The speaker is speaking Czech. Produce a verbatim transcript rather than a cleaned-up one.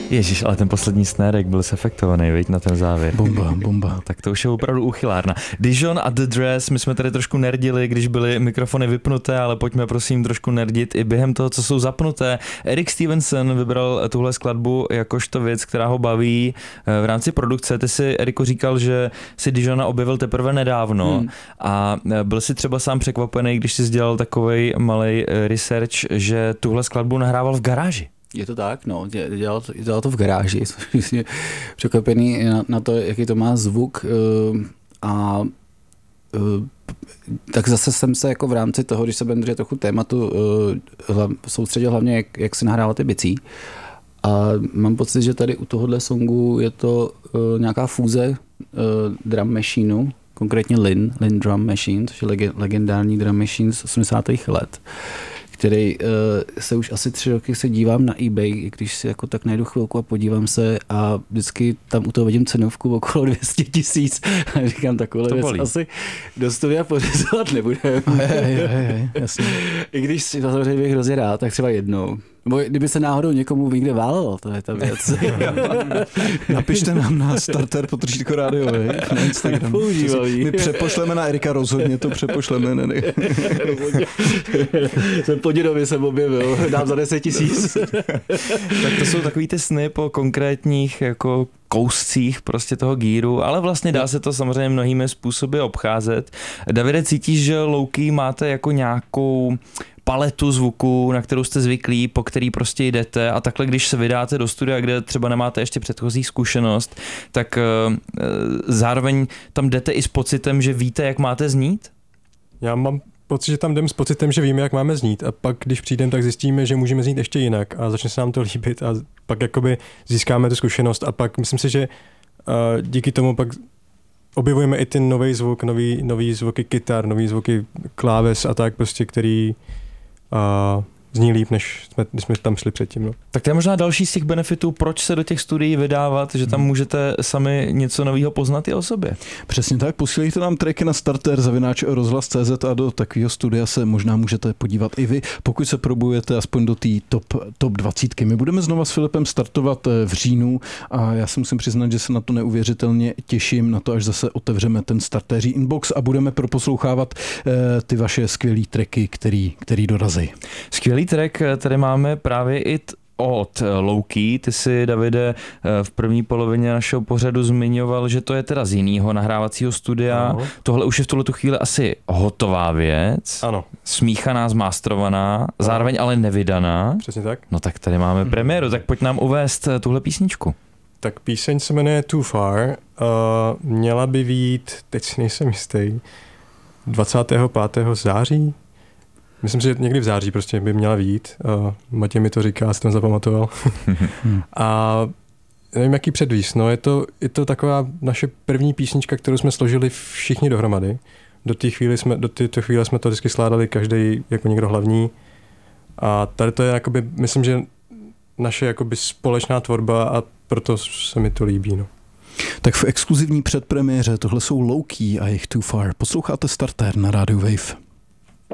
Ježíš, ale ten poslední snérek byl sefektovaný, viď, na ten závěr. Bomba, bomba. No, tak to už je opravdu uchylárna. Dijon a The Dress, my jsme tady trošku nerdili, když byly mikrofony vypnuté, ale pojďme prosím trošku nerdit i během toho, co jsou zapnuté. Eric Stevenson vybral tuhle skladbu jakožto věc, která ho baví v rámci produkce. Ty si, Eriku, říkal, že si Dijona objevil teprve nedávno hmm. a byl si třeba sám překvapený, když jsi dělal takovej malej research, že tuhle skladbu nahrával v garáži. Je to tak, no, dělal to, dělal to v garáži, jsem překvapený na, na to, jaký to má zvuk uh, a uh, tak zase jsem se jako v rámci toho, když se budeme držet trochu tématu, uh, hlav, soustředil hlavně, jak, jak se nahrává ty bicí. A mám pocit, že tady u tohohle songu je to uh, nějaká fúze uh, drum machineu, konkrétně Lin, Lin Drum Machine, což je leg, legendární drum machine z osmdesátých let, který uh, se už asi tři roky se dívám na eBay, když si jako tak najdu chvilku a podívám se a vždycky tam u toho vidím cenovku okolo dvě stě tisíc a říkám, takovou věc asi do studia pořizovat nebudeme. I když si to samozřejmě bych hrozně rád, tak třeba jednou. Nebo kdyby se náhodou někomu někde válelo, to je ta věc. Napište nám na starter potržítko rádiový na Instagram. My přepošleme na Erika, rozhodně to přepošleme. Ne, ne. Jsem po dědovi jsem objevil, dám za deset tisíc. Tak to jsou takový ty sny po konkrétních jako kouscích prostě toho gíru, ale vlastně dá se to samozřejmě mnohými způsoby obcházet. Davide, cítíš, že low-key máte jako nějakou paletu zvuků, na kterou jste zvyklí, po který prostě jdete a takhle, když se vydáte do studia, kde třeba nemáte ještě předchozí zkušenost, tak uh, zároveň tam jdete i s pocitem, že víte, jak máte znít? Já mám pocit, že tam jdem s pocitem, že víme, jak máme znít a pak, když přijdeme, tak zjistíme, že můžeme znít ještě jinak a začne se nám to líbit a pak jakoby získáme tu zkušenost a pak myslím si, že uh, díky tomu pak objevujeme i ten nový zvuk, nový, nový zvuky kytar, nový zvuky kláves a tak prostě, který uh, zní líp, než jsme, než jsme tam šli předtím. No. Tak to je možná další z těch benefitů, proč se do těch studií vydávat, že tam můžete sami něco nového poznat i o sobě. Přesně tak, posílejte nám tracky na starter zavináč rozhlas tečka cé zet a do takového studia se možná můžete podívat i vy, pokud se probujete aspoň do té top, top dvacítky. My budeme znova s Filipem startovat v říjnu a já si musím přiznat, že se na to neuvěřitelně těším, na to, až zase otevřeme ten startéří inbox a budeme proposlouchávat eh, ty vaše skvělý tracky, který, který dorazí. Skvělý track tady máme právě i t- od Low-Key. Ty si, Davide, v první polovině našeho pořadu zmiňoval, že to je teda z jiného nahrávacího studia. Ano. Tohle už je v tuhletu chvíli asi hotová věc. Ano. Smíchaná, zmástrovaná, ano. Zároveň ale nevydaná. Přesně tak. No tak tady máme hmm. premiéru, tak pojď nám uvést tuhle písničku. Tak píseň se jmenuje Too Far. Uh, měla by vyjít, teď si nejsem jistý, dvacátého pátého září. Myslím si, že někdy v září prostě by měla vyjít. Uh, Matěj mi to říká, jsem zapamatoval. A nevím, jaký předvíz. No, je to, je to taková naše první písnička, kterou jsme složili všichni dohromady. Do té chvíle jsme, do této chvíle jsme to vždycky skládali každý jako někdo hlavní. A tady to je, jakoby, myslím, že naše jakoby společná tvorba a proto se mi to líbí. No. Tak v exkluzivní předpremiéře tohle jsou Low-Key a jejich Too Far. Posloucháte starter na Radio Wave.